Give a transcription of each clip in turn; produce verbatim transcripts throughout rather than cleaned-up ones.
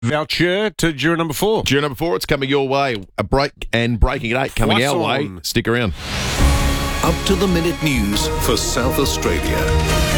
voucher to Juror number four. Juror number four, it's coming your way. A break and Breaking at eight coming Flash our on. way. Stick around. Up to the minute news for South Australia.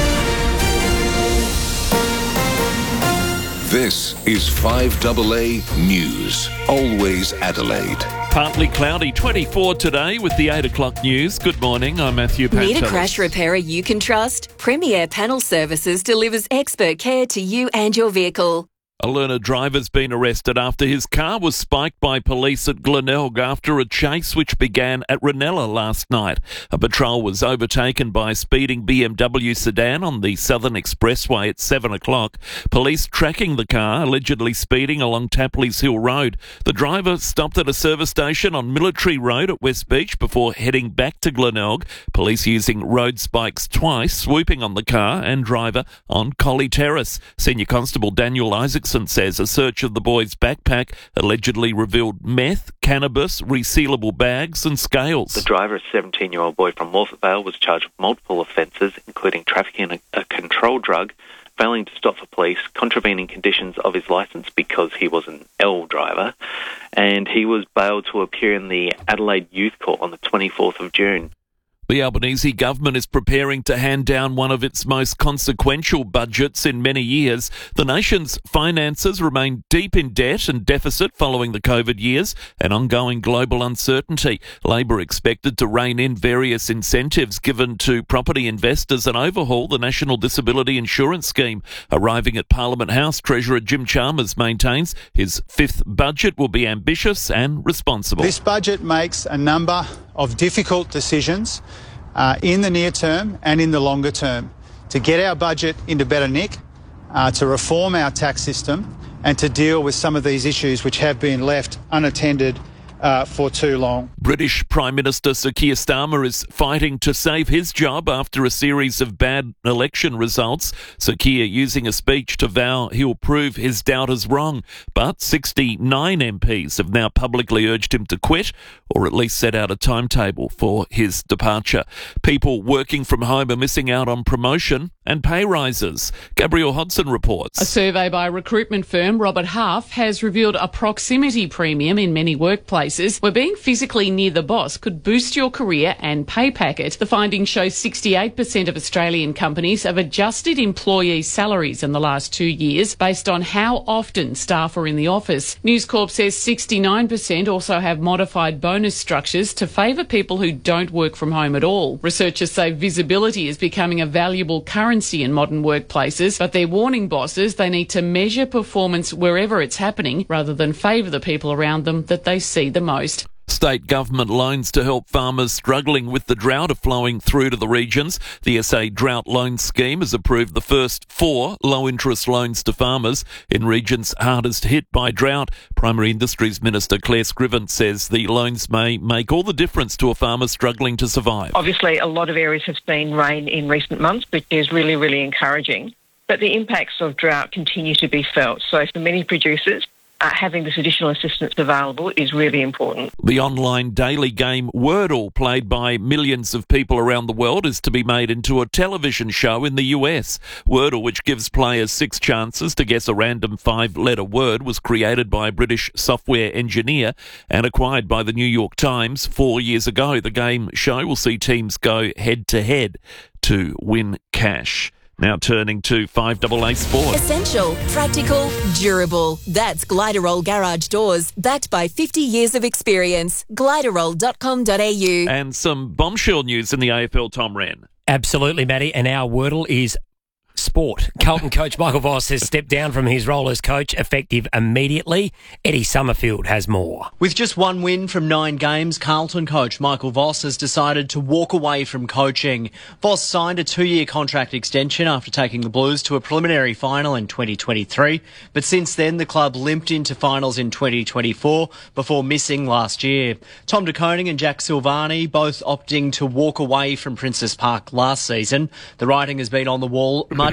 This is five A A News. Always Adelaide. Partly cloudy, twenty-four today with the eight o'clock news. Good morning, I'm Matthew Pantelis. Need a crash repairer you can trust? Premier Panel Services delivers expert care to you and your vehicle. A learner driver's been arrested after his car was spiked by police at Glenelg after a chase which began at Ranella last night. A patrol was overtaken by a speeding B M W sedan on the Southern Expressway at seven o'clock. Police tracking the car, allegedly speeding along Tapley's Hill Road. The driver stopped at a service station on Military Road at West Beach before heading back to Glenelg. Police using road spikes twice, swooping on the car and driver on Collie Terrace. Senior Constable Daniel Isaacson says a search of the boy's backpack allegedly revealed meth, cannabis, resealable bags and scales. The driver, a seventeen-year-old boy from Morphett Vale, was charged with multiple offences, including trafficking a, a controlled drug, failing to stop for police, contravening conditions of his licence because he was an L driver, and he was bailed to appear in the Adelaide Youth Court on the twenty-fourth of June. The Albanese government is preparing to hand down one of its most consequential budgets in many years. The nation's finances remain deep in debt and deficit following the COVID years and ongoing global uncertainty. Labor expected to rein in various incentives given to property investors and overhaul the National Disability Insurance Scheme. Arriving at Parliament House, Treasurer Jim Chalmers maintains his fifth budget will be ambitious and responsible. This budget makes a number of difficult decisions uh, in the near term and in the longer term to get our budget into better nick, uh, to reform our tax system and to deal with some of these issues which have been left unattended Uh, for too long. British Prime Minister Sir Keir Starmer is fighting to save his job after a series of bad election results. Sir Keir using a speech to vow he'll prove his doubters wrong. But sixty-nine M Ps have now publicly urged him to quit or at least set out a timetable for his departure. People working from home are missing out on promotion and pay rises. Gabrielle Hodson reports. A survey by recruitment firm Robert Half has revealed a proximity premium in many workplaces where being physically near the boss could boost your career and pay packet. The findings show sixty-eight percent of Australian companies have adjusted employee salaries in the last two years based on how often staff are in the office. News Corp says sixty-nine percent also have modified bonus structures to favour people who don't work from home at all. Researchers say visibility is becoming a valuable currency in modern workplaces, but they're warning bosses they need to measure performance wherever it's happening rather than favour the people around them that they see the most. State government loans to help farmers struggling with the drought are flowing through to the regions. The S A Drought Loan Scheme has approved the first four low-interest loans to farmers in regions hardest hit by drought. Primary Industries Minister Claire Scriven says the loans may make all the difference to a farmer struggling to survive. Obviously, a lot of areas have seen rain in recent months, which is really, really encouraging. But the impacts of drought continue to be felt. So for many producers, Uh, having this additional assistance available is really important. The online daily game Wordle, played by millions of people around the world, is to be made into a television show in the U S. Wordle, which gives players six chances to guess a random five-letter word, was created by a British software engineer and acquired by the New York Times four years ago. The game show will see teams go head-to-head to win cash. Now turning to five A A Sport. Essential, practical, durable. That's Gliderol Garage Doors, backed by fifty years of experience. Gliderol dot com dot a u. And some bombshell news in the A F L, Tom Wren. Absolutely, Matty. And our Wordle is sport. Carlton coach Michael Voss has stepped down from his role as coach, effective immediately. Eddie Summerfield has more. With just one win from nine games, Carlton coach Michael Voss has decided to walk away from coaching. Voss signed a two-year contract extension after taking the Blues to a preliminary final in twenty twenty-three, but since then the club limped into finals in twenty twenty-four before missing last year. Tom De Koning and Jack Silvani both opting to walk away from Princess Park last season. The writing has been on the wall much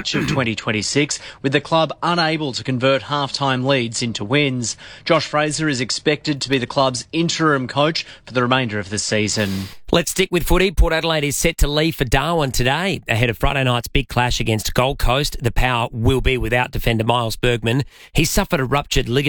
March of twenty twenty-six, with the club unable to convert half-time leads into wins. Josh Fraser is expected to be the club's interim coach for the remainder of the season. Let's stick with footy. Port Adelaide is set to leave for Darwin today ahead of Friday night's big clash against Gold Coast. The Power will be without defender Miles Bergman. He suffered a ruptured ligament